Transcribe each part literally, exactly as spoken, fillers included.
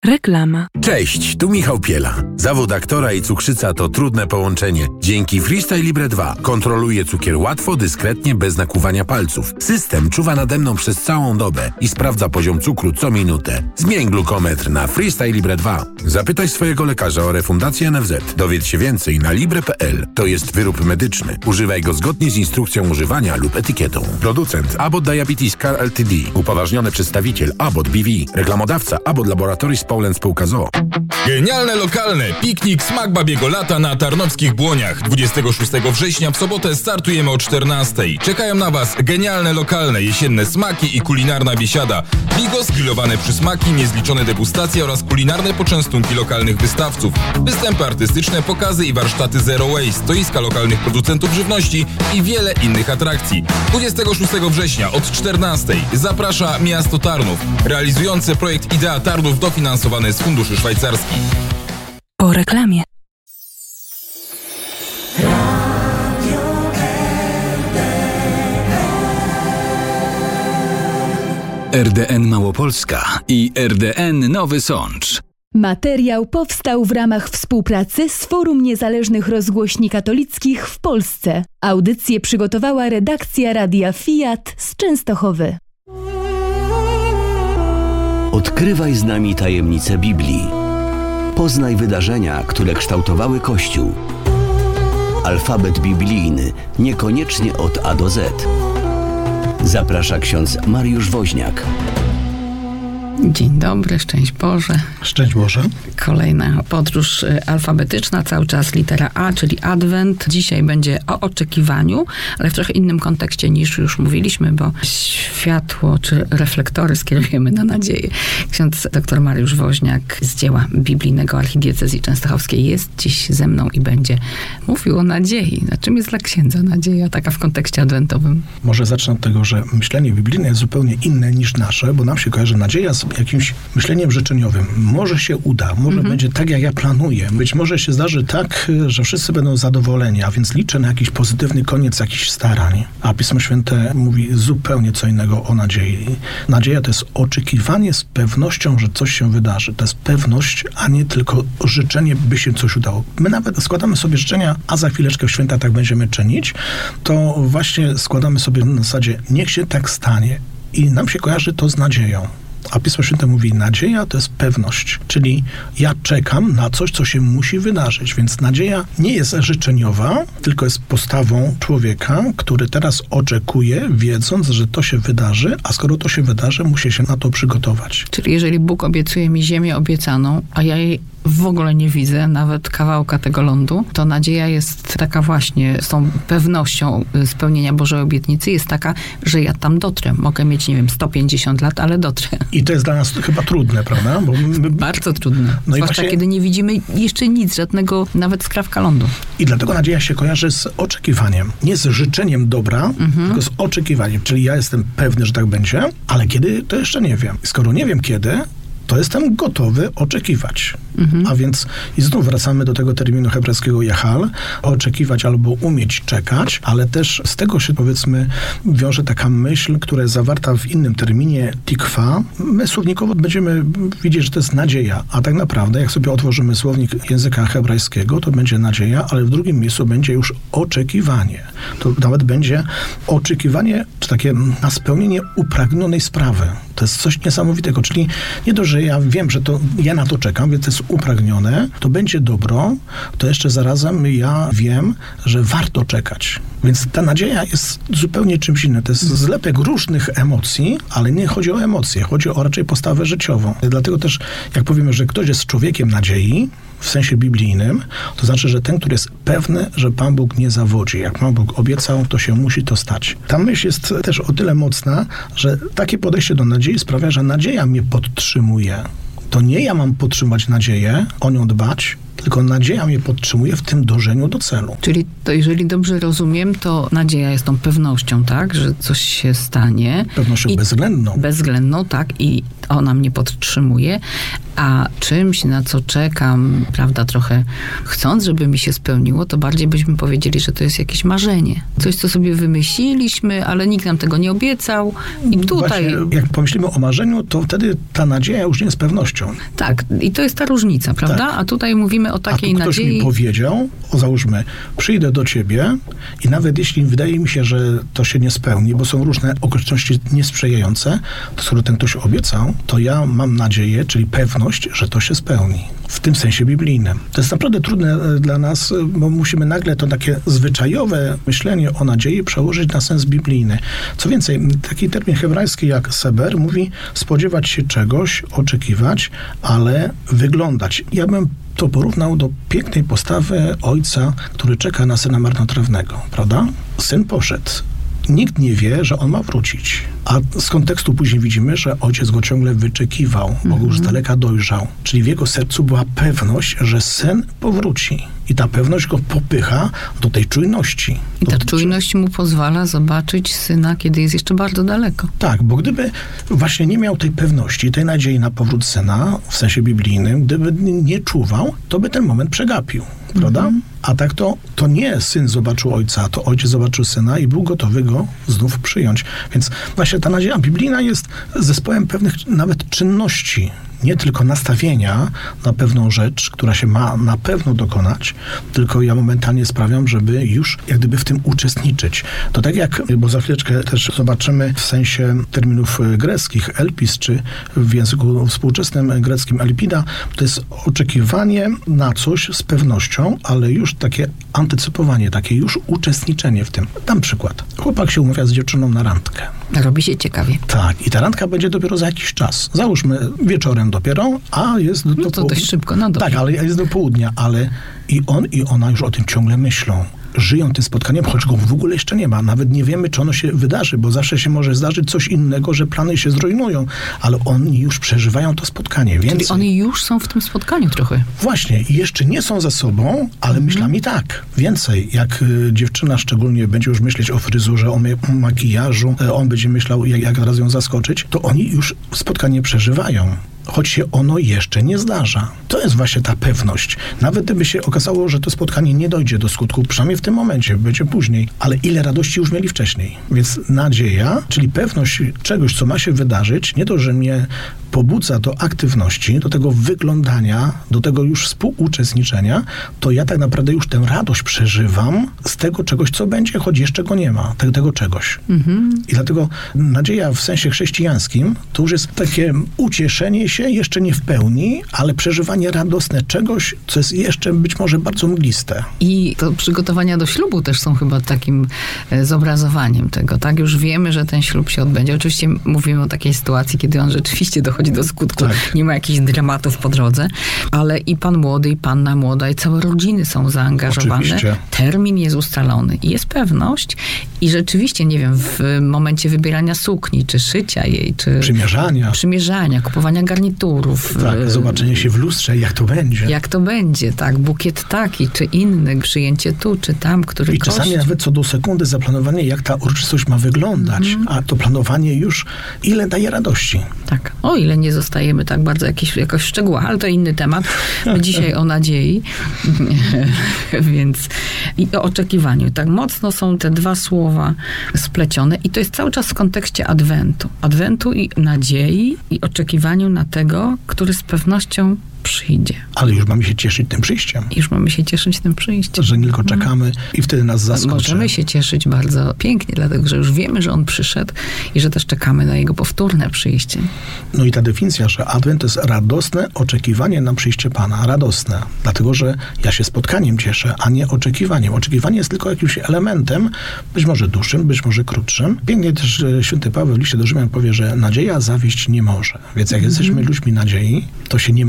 Reklama. Cześć, tu Michał Piela. Zawód aktora i cukrzyca to trudne połączenie. Dzięki Freestyle Libre dwa kontroluję cukier łatwo, dyskretnie, bez nakłuwania palców. System czuwa nade mną przez całą dobę i sprawdza poziom cukru co minutę. Zmień glukometr na Freestyle Libre dwa. Zapytaj swojego lekarza o refundację N F Z. Dowiedz się więcej na libre kropka p l. To jest wyrób medyczny. Używaj go zgodnie z instrukcją używania lub etykietą. Producent Abbott Diabetes Care Ltd. Upoważniony przedstawiciel Abbott B V. Reklamodawca Abbott Laboratories Poland Spółka z o o. Genialne lokalne piknik Smak Babiego Lata na Tarnowskich Błoniach. dwudziestego szóstego września w sobotę startujemy o czternastej. Czekają na Was genialne lokalne jesienne smaki i kulinarna biesiada. Bigos, grillowane przysmaki, niezliczone degustacje oraz kulinarne poczęstunki lokalnych wystawców. Występy artystyczne, pokazy i warsztaty Zero Waste, stoiska lokalnych producentów żywności i wiele innych atrakcji. dwudziestego szóstego września od czternastej zaprasza miasto Tarnów. Realizujące projekt Idea Tarnów dofinansowany z funduszy szwajcarskich. Po reklamie. R D N Małopolska i R D N Nowy Sącz. Materiał powstał w ramach współpracy z Forum Niezależnych Rozgłośni Katolickich w Polsce. Audycję przygotowała redakcja Radia Fiat z Częstochowy. Odkrywaj z nami tajemnice Biblii. Poznaj wydarzenia, które kształtowały Kościół. Alfabet biblijny, niekoniecznie od A do Z. Zaprasza ksiądz Mariusz Woźniak. Dzień dobry, szczęść Boże. Szczęść Boże. Kolejna podróż alfabetyczna, cały czas litera A, czyli Adwent. Dzisiaj będzie o oczekiwaniu, ale w trochę innym kontekście niż już mówiliśmy, bo światło czy reflektory skierujemy na nadzieję. Ksiądz dr Mariusz Woźniak z dzieła biblijnego Archidiecezji Częstochowskiej jest dziś ze mną i będzie mówił o nadziei. Na czym jest dla księdza nadzieja, taka w kontekście adwentowym? Może zacznę od tego, że myślenie biblijne jest zupełnie inne niż nasze, bo nam się kojarzy nadzieja z jakimś myśleniem życzeniowym. Może się uda, może mhm. będzie tak, jak ja planuję. Być może się zdarzy tak, że wszyscy będą zadowoleni, a więc liczę na jakiś pozytywny koniec jakichś starań. A Pismo Święte mówi zupełnie co innego o nadziei. Nadzieja to jest oczekiwanie z pewnością, że coś się wydarzy. To jest pewność, a nie tylko życzenie, by się coś udało. My nawet składamy sobie życzenia, a za chwileczkę w święta tak będziemy czynić, to właśnie składamy sobie na zasadzie, niech się tak stanie. I nam się kojarzy to z nadzieją. A Pismo Święte mówi, nadzieja to jest pewność, czyli ja czekam na coś, co się musi wydarzyć, więc nadzieja nie jest życzeniowa, tylko jest postawą człowieka, który teraz oczekuje, wiedząc, że to się wydarzy, a skoro to się wydarzy, musi się na to przygotować. Czyli jeżeli Bóg obiecuje mi ziemię obiecaną, a ja jej w ogóle nie widzę, nawet kawałka tego lądu, to nadzieja jest taka właśnie, z tą pewnością spełnienia Bożej obietnicy jest taka, że ja tam dotrę. Mogę mieć, nie wiem, sto pięćdziesiąt lat, ale dotrę. I to jest dla nas chyba trudne, prawda? Bo my... Bardzo trudne. No zwłaszcza właśnie... kiedy nie widzimy jeszcze nic, żadnego nawet skrawka lądu. I dlatego nadzieja się kojarzy z oczekiwaniem. Nie z życzeniem dobra, mhm. tylko z oczekiwaniem. Czyli ja jestem pewny, że tak będzie, ale kiedy, to jeszcze nie wiem. Skoro nie wiem kiedy, to jestem gotowy oczekiwać. Mhm. A więc i znów wracamy do tego terminu hebrajskiego jachal, oczekiwać albo umieć czekać, ale też z tego się, powiedzmy, wiąże taka myśl, która jest zawarta w innym terminie tikwa. My słownikowo będziemy widzieć, że to jest nadzieja, a tak naprawdę, jak sobie otworzymy słownik języka hebrajskiego, to będzie nadzieja, ale w drugim miejscu będzie już oczekiwanie. To nawet będzie oczekiwanie, czy takie na spełnienie upragnionej sprawy. To jest coś niesamowitego, czyli nie dość, że ja wiem, że to ja na to czekam, więc to jest upragnione, to będzie dobro, to jeszcze zarazem ja wiem, że warto czekać. Więc ta nadzieja jest zupełnie czymś innym. To jest zlepek różnych emocji, ale nie chodzi o emocje, chodzi o raczej postawę życiową. Dlatego też, jak powiemy, że ktoś jest człowiekiem nadziei, w sensie biblijnym, to znaczy, że ten, który jest pewny, że Pan Bóg nie zawodzi. Jak Pan Bóg obiecał, to się musi to stać. Ta myśl jest też o tyle mocna, że takie podejście do nadziei sprawia, że nadzieja mnie podtrzymuje. To nie ja mam podtrzymać nadzieję, o nią dbać, tylko nadzieja mnie podtrzymuje w tym dążeniu do celu. Czyli to, jeżeli dobrze rozumiem, to nadzieja jest tą pewnością, tak, że coś się stanie. Pewnością I bezwzględną. Bezwzględną, tak, i ona mnie podtrzymuje, a czymś, na co czekam, prawda, trochę chcąc, żeby mi się spełniło, to bardziej byśmy powiedzieli, że to jest jakieś marzenie. Coś, co sobie wymyśliliśmy, ale nikt nam tego nie obiecał i tutaj... Właśnie, jak pomyślimy o marzeniu, to wtedy ta nadzieja już nie jest pewnością. Tak, i to jest ta różnica, prawda? Tak. A tutaj mówimy o takiej A tu ktoś nadziei... mi powiedział, o załóżmy, przyjdę do ciebie i nawet jeśli wydaje mi się, że to się nie spełni, bo są różne okoliczności niesprzyjające, to skoro ten ktoś obiecał, to ja mam nadzieję, czyli pewność, że to się spełni. W tym sensie biblijnym. To jest naprawdę trudne dla nas, bo musimy nagle to takie zwyczajowe myślenie o nadziei przełożyć na sens biblijny. Co więcej, taki termin hebrajski jak seber mówi spodziewać się czegoś, oczekiwać, ale wyglądać. Ja bym to porównał do pięknej postawy ojca, który czeka na syna marnotrawnego, prawda? Syn poszedł. Nikt nie wie, że on ma wrócić. A z kontekstu później widzimy, że ojciec go ciągle wyczekiwał, bo go już z daleka dojrzał. Czyli w jego sercu była pewność, że syn powróci. I ta pewność go popycha do tej czujności. I ta do czujność mu pozwala zobaczyć syna, kiedy jest jeszcze bardzo daleko. Tak, bo gdyby właśnie nie miał tej pewności, tej nadziei na powrót syna, w sensie biblijnym, gdyby nie czuwał, to by ten moment przegapił, prawda? Mhm. A tak to, to nie syn zobaczył ojca, to ojciec zobaczył syna i był gotowy go znów przyjąć. Więc właśnie ta nadzieja biblijna jest zespołem pewnych nawet czynności, nie tylko nastawienia na pewną rzecz, która się ma na pewno dokonać, tylko ja momentalnie sprawiam, żeby już jak gdyby w tym uczestniczyć. To tak jak, bo za chwileczkę też zobaczymy w sensie terminów greckich, elpis, czy w języku współczesnym greckim elpida, to jest oczekiwanie na coś z pewnością, ale już takie antycypowanie, takie już uczestniczenie w tym. Dam przykład. Chłopak się umawia z dziewczyną na randkę. Robi się ciekawie. Tak, i ta randka będzie dopiero za jakiś czas. Załóżmy wieczorem dopiero, a jest do, No do to dość szybko, no dobrze. Tak, ale jest do południa, ale i on i ona już o tym ciągle myślą. Żyją tym spotkaniem, choć go w ogóle jeszcze nie ma. Nawet nie wiemy, czy ono się wydarzy, bo zawsze się może zdarzyć coś innego, że plany się zrujnują, ale oni już przeżywają to spotkanie. Więcej. Czyli oni już są w tym spotkaniu trochę. Właśnie, i jeszcze nie są ze sobą, ale mhm. myślami tak. Więcej, jak y, dziewczyna szczególnie będzie już myśleć o fryzurze, o makijażu, y, on będzie myślał, jak, jak raz ją zaskoczyć, to oni już spotkanie przeżywają. Choć się ono jeszcze nie zdarza. To jest właśnie ta pewność. Nawet gdyby się okazało, że to spotkanie nie dojdzie do skutku, przynajmniej w tym momencie, będzie później, ale ile radości już mieli wcześniej. Więc nadzieja, czyli pewność czegoś, co ma się wydarzyć, nie to, że mnie pobudza do aktywności, do tego wyglądania, do tego już współuczestniczenia, to ja tak naprawdę już tę radość przeżywam z tego czegoś, co będzie, choć jeszcze go nie ma. Tego, tego czegoś. Mhm. I dlatego nadzieja w sensie chrześcijańskim to już jest takie ucieszenie się, jeszcze nie w pełni, ale przeżywanie radosne czegoś, co jest jeszcze być może bardzo mgliste. I to przygotowania do ślubu też są chyba takim e, zobrazowaniem tego, tak? Już wiemy, że ten ślub się odbędzie. Oczywiście mówimy o takiej sytuacji, kiedy on rzeczywiście dochodzi do skutku. Tak. Nie ma jakichś dramatów po drodze, ale i pan młody, i panna młoda, i całe rodziny są zaangażowane. Oczywiście. Termin jest ustalony i jest pewność i rzeczywiście, nie wiem, w momencie wybierania sukni, czy szycia jej, czy... Przymierzania. Przymierzania, kupowania garniturów. Tak, zobaczenie się w lustrze, jak to będzie. Jak to będzie, tak. Bukiet taki, czy inny, przyjęcie tu, czy tam, który I kość. czasami nawet co do sekundy zaplanowanie, jak ta uroczystość ma wyglądać, mm. a to planowanie już ile daje radości. Tak. O ile nie zostajemy tak bardzo jakiś, jakoś w szczegółach, ale to inny temat. My dzisiaj o nadziei. Więc i o oczekiwaniu. Tak mocno są te dwa słowa splecione i to jest cały czas w kontekście Adwentu. Adwentu i nadziei i oczekiwaniu na tego, który z pewnością przyjdzie. Ale już mamy się cieszyć tym przyjściem. I już mamy się cieszyć tym przyjściem. Że nie tylko czekamy mm. i wtedy nas zaskoczy. Możemy się cieszyć bardzo pięknie, dlatego że już wiemy, że on przyszedł i że też czekamy na jego powtórne przyjście. No i ta definicja, że Adwent to jest radosne oczekiwanie na przyjście Pana. Radosne. Dlatego, że ja się spotkaniem cieszę, a nie oczekiwaniem. Oczekiwanie jest tylko jakimś elementem, być może dłuższym, być może krótszym. Pięknie też święty Paweł w liście do Rzymian powie, że nadzieja zawieść nie może. Więc jak mm. jesteśmy ludźmi nadziei, to się nie martwimy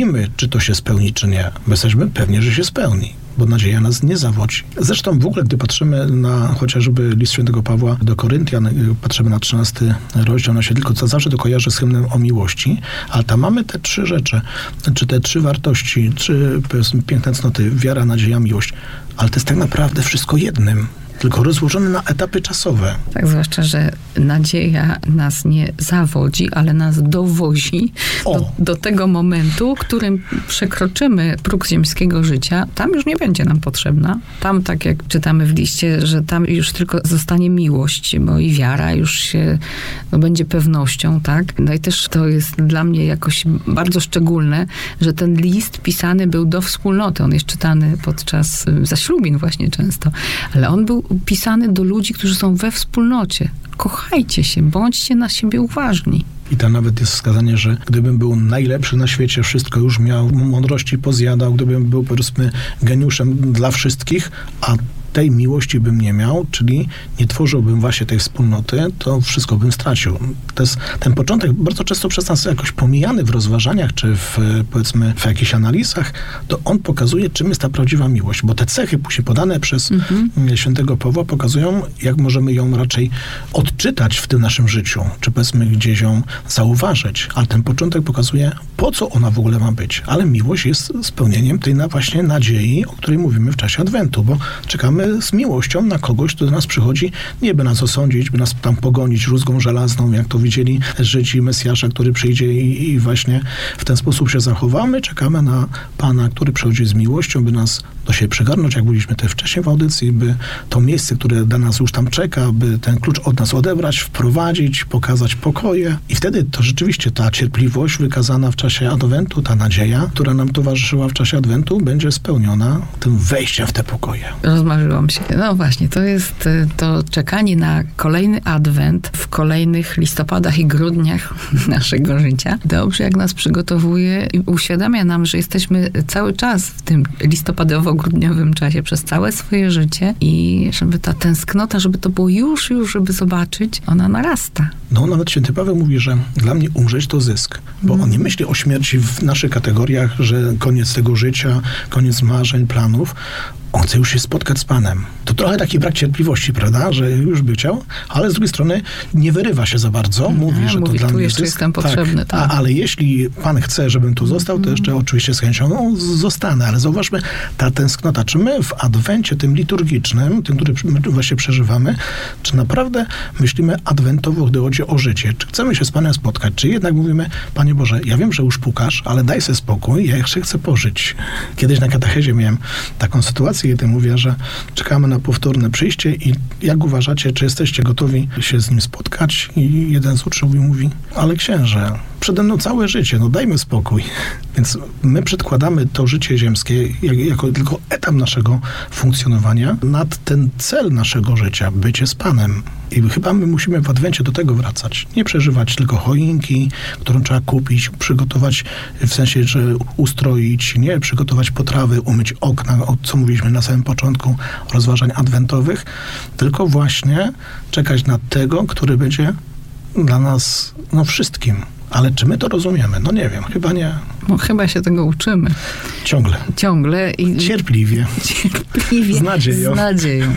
wiemy, czy to się spełni, czy nie. My jesteśmy pewni, że się spełni, bo nadzieja nas nie zawodzi. Zresztą w ogóle, gdy patrzymy na chociażby list świętego Pawła do Koryntian, patrzymy na trzynasty rozdział, no się tylko to zawsze to kojarzy z hymnem o miłości, ale tam mamy te trzy rzeczy, czy te trzy wartości, trzy powiedzmy piękne cnoty, wiara, nadzieja, miłość, ale to jest tak naprawdę wszystko jednym, tylko rozłożone na etapy czasowe. Tak, zwłaszcza, że nadzieja nas nie zawodzi, ale nas dowozi do, do tego momentu, w którym przekroczymy próg ziemskiego życia. Tam już nie będzie nam potrzebna. Tam, tak jak czytamy w liście, że tam już tylko zostanie miłość, bo i wiara już się no, będzie pewnością, tak? No i też to jest dla mnie jakoś bardzo szczególne, że ten list pisany był do wspólnoty. On jest czytany podczas zaślubin właśnie często, ale on był pisany do ludzi, którzy są we wspólnocie. Kochajcie się, bądźcie na siebie uważni. I tam nawet jest wskazanie, że gdybym był najlepszy na świecie, wszystko już miał, mądrości pozjadał, gdybym był, powiedzmy, geniuszem dla wszystkich, a tej miłości bym nie miał, czyli nie tworzyłbym właśnie tej wspólnoty, to wszystko bym stracił. To jest ten początek bardzo często przez nas jakoś pomijany w rozważaniach, czy w, powiedzmy, w jakichś analizach, to on pokazuje, czym jest ta prawdziwa miłość, bo te cechy później podane przez mhm. świętego Pawła pokazują, jak możemy ją raczej odczytać w tym naszym życiu, czy powiedzmy gdzieś ją zauważyć, ale ten początek pokazuje, po co ona w ogóle ma być. Ale miłość jest spełnieniem tej na właśnie nadziei, o której mówimy w czasie Adwentu, bo czekamy z miłością na kogoś, kto do nas przychodzi, nie by nas osądzić, by nas tam pogonić rózgą żelazną, jak to widzieli Żydzi, Mesjasza, który przyjdzie i, i właśnie w ten sposób się zachowamy. Czekamy na Pana, który przychodzi z miłością, by nas do siebie przygarnąć, jak byliśmy tutaj wcześniej w audycji, by to miejsce, które dla nas już tam czeka, by ten klucz od nas odebrać, wprowadzić, pokazać pokoje. I wtedy to rzeczywiście ta cierpliwość wykazana w czasie Adwentu, ta nadzieja, która nam towarzyszyła w czasie Adwentu, będzie spełniona tym wejściem w te pokoje. Rozmarzyłam się. No właśnie, to jest to czekanie na kolejny Adwent w kolejnych listopadach i grudniach naszego życia. Dobrze, jak nas przygotowuje i uświadamia nam, że jesteśmy cały czas w tym listopadowo-grudniowym czasie przez całe swoje życie i żeby ta tęsknota, żeby to było już, już, żeby zobaczyć, ona narasta. No, nawet święty Paweł mówi, że dla mnie umrzeć to zysk, bo mm. on nie myśli o śmierci w naszych kategoriach, że koniec tego życia, koniec marzeń, planów. On chce już się spotkać z Panem. To trochę taki brak cierpliwości, prawda, że już by chciał, ale z drugiej strony nie wyrywa się za bardzo. Mówi, A, że mówi, to dla tu mnie jeszcze zysk. jestem potrzebny. Tak, tak. A, ale jeśli Pan chce, żebym tu został, to jeszcze oczywiście z chęcią no, zostanę. Ale zauważmy, ta tęsknota. Czy my w Adwencie, tym liturgicznym, tym, który właśnie przeżywamy, czy naprawdę myślimy adwentowo, gdy chodzi o życie? Czy chcemy się z Panem spotkać? Czy jednak mówimy, Panie Boże, ja wiem, że już pukasz, ale daj sobie spokój, ja jeszcze chcę pożyć. Kiedyś na katechezie miałem taką sytuację, kiedy mówię, że czekamy na powtórne przyjście i jak uważacie, czy jesteście gotowi się z nim spotkać? I jeden z uczniów mówi, ale księże, przede mną całe życie, no dajmy spokój. Więc my przedkładamy to życie ziemskie jako tylko etap naszego funkcjonowania nad ten cel naszego życia, bycie z Panem. I chyba my musimy w Adwencie do tego wracać. Nie przeżywać tylko choinki, którą trzeba kupić, przygotować, w sensie, że ustroić, nie przygotować potrawy, umyć okna, o co mówiliśmy na samym początku rozważań adwentowych, tylko właśnie czekać na tego, który będzie dla nas, no wszystkim. Ale czy my to rozumiemy? No nie wiem, chyba nie. No chyba się tego uczymy. Ciągle. Ciągle. I cierpliwie. Cierpliwie. Z nadzieją. Z nadzieją.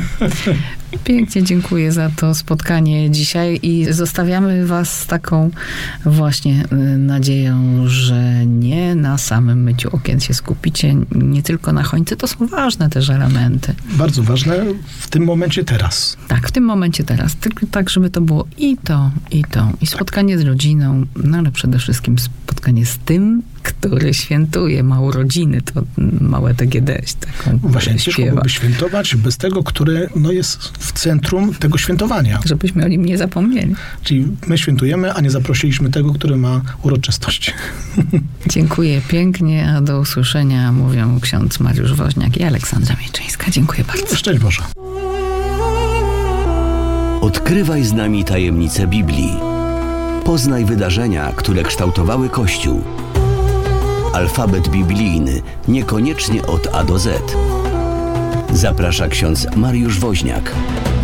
Pięknie dziękuję za to spotkanie dzisiaj i zostawiamy was z taką właśnie nadzieją, że nie na samym myciu okien się skupicie, nie tylko na choince, to są ważne też elementy. Bardzo ważne w tym momencie teraz. Tak, w tym momencie teraz. Tylko tak, żeby to było i to, i to. I spotkanie z rodziną, no ale przede wszystkim spotkanie z tym, który świętuje, ma urodziny, to małe T G D taką właśnie ciężko byłoby świętować bez tego, który no, jest w centrum tego świętowania. Żebyśmy o nim nie zapomnieli. Czyli my świętujemy, a nie zaprosiliśmy tego, który ma uroczystość. Dziękuję pięknie, a do usłyszenia mówią ksiądz Mariusz Woźniak i Aleksandra Mieczyńska. Dziękuję bardzo. Szczęść Boże. Odkrywaj z nami tajemnice Biblii. Poznaj wydarzenia, które kształtowały Kościół. Alfabet biblijny, niekoniecznie od A do Z. Zaprasza ksiądz Mariusz Woźniak.